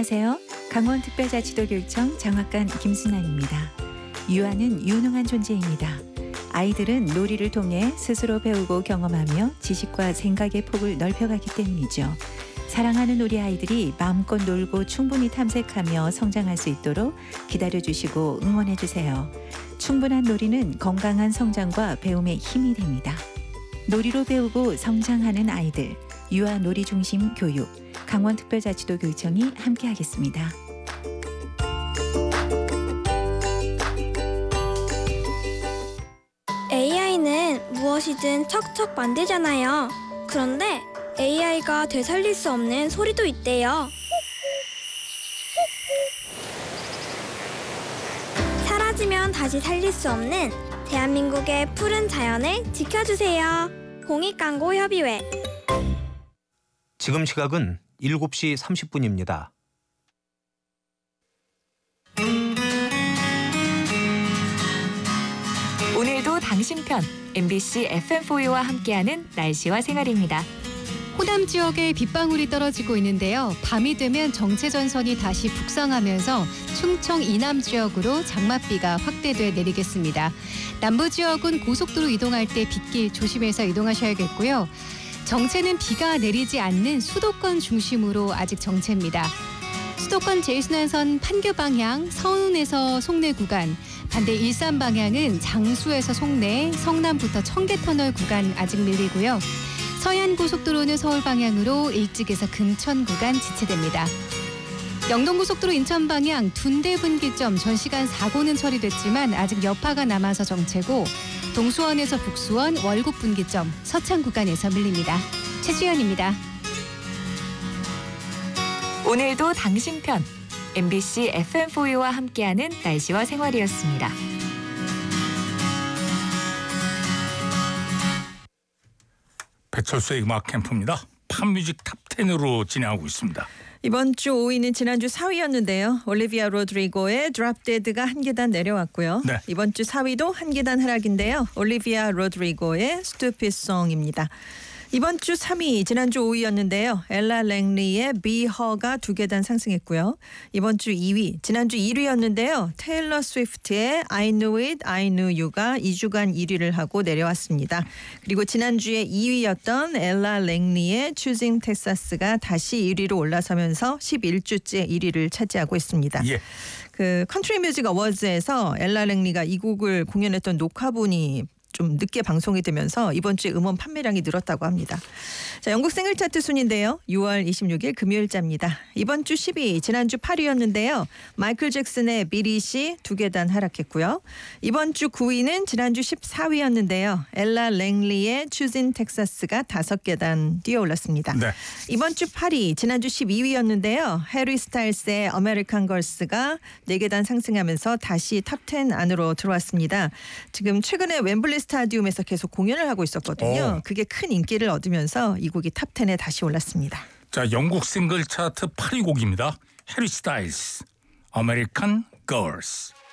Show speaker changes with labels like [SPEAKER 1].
[SPEAKER 1] 안녕하세요. 강원특별자치도교육청 장학관 김순환입니다. 유아는 유능한 존재입니다. 아이들은 놀이를 통해 스스로 배우고 경험하며 지식과 생각의 폭을 넓혀가기 때문이죠. 사랑하는 우리 아이들이 마음껏 놀고 충분히 탐색하며 성장할 수 있도록 기다려주시고 응원해주세요. 충분한 놀이는 건강한 성장과 배움의 힘이 됩니다. 놀이로 배우고 성장하는 아이들, 유아 놀이 중심 교육, 강원특별자치도교육청이 함께하겠습니다.
[SPEAKER 2] AI는 무엇이든 척척 만들잖아요. 그런데 AI가 되살릴 수 없는 소리도 있대요. 사라지면 다시 살릴 수 없는 대한민국의 푸른 자연을 지켜주세요. 공익광고협의회.
[SPEAKER 3] 지금 시각은 7시 30분입니다.
[SPEAKER 1] 오늘도 당신 편 MBC FM4U와 함께하는 날씨와 생활입니다.
[SPEAKER 4] 호남 지역에 빗방울이 떨어지고 있는데요. 밤이 되면 정체전선이 다시 북상하면서 충청 이남 지역으로 장맛비가 확대돼 내리겠습니다. 남부 지역은 고속도로 이동할 때 빗길 조심해서 이동하셔야겠고요. 정체는 비가 내리지 않는 수도권 중심으로 아직 정체입니다. 수도권 제1순환선 판교 방향 서운에서 송내 구간, 반대 일산 방향은 장수에서 송내, 성남부터 청계터널 구간 아직 밀리고요. 서해안고속도로는 서울 방향으로 일찍에서 금천 구간 지체됩니다. 영동고속도로 인천 방향 둔대 분기점 전 시간 사고는 처리됐지만 아직 여파가 남아서 정체고, 동수원에서 북수원 월곡 분기점 서창 구간에서 밀립니다. 최주연입니다.
[SPEAKER 1] 오늘도 당신 편 MBC FM4U와 함께하는 날씨와 생활이었습니다.
[SPEAKER 5] 배철수의 음악 캠프입니다. 팝뮤직 탑10으로 진행하고 있습니다.
[SPEAKER 6] 이번 주 5위는 지난주 4위였는데요. 올리비아 로드리고의 Drop Dead가 한 계단 내려왔고요.
[SPEAKER 5] 네.
[SPEAKER 6] 이번 주 4위도 한 계단 하락인데요. 올리비아 로드리고의 Stupid Song입니다. 이번 주 3위, 지난주 5위였는데요. 엘라 랭리의 Be Her가 2계단 상승했고요. 이번 주 2위, 지난주 1위였는데요. 테일러 스위프트의 I Knew It, I Knew You가 2주간 1위를 하고 내려왔습니다. 그리고 지난주에 2위였던 엘라 랭리의 Choosing Texas가 다시 1위로 올라서면서 11주째 1위를 차지하고 있습니다.
[SPEAKER 5] 예.
[SPEAKER 6] 그 컨트리 뮤직 어워즈에서 엘라 랭리가 이 곡을 공연했던 녹화본이 좀 늦게 방송이 되면서 이번 주에 음원 판매량이 늘었다고 합니다. 자, 영국 싱글 차트 순인데요. 6월 26일 금요일자입니다. 이번 주 10위, 지난주 8위였는데요. 마이클 잭슨의 비릿이 2계단 하락했고요. 이번 주 9위는 지난주 14위였는데요. 엘라 랭리의 Choosing Texas가 5계단 뛰어올랐습니다.
[SPEAKER 5] 네.
[SPEAKER 6] 이번 주 8위, 지난주 12위였는데요. 해리 스타일스의 American Girls가 4계단 상승하면서 다시 탑10 안으로 들어왔습니다. 지금 최근에 웸블리 스타디움에서 계속 공연을 하고 있었거든요. 그게 큰 인기를 얻으면서 이 곡이 탑10에 다시 올랐습니다.
[SPEAKER 5] 자, 영국 싱글 차트 8위 곡입니다. 해리 스타일스, American Girls.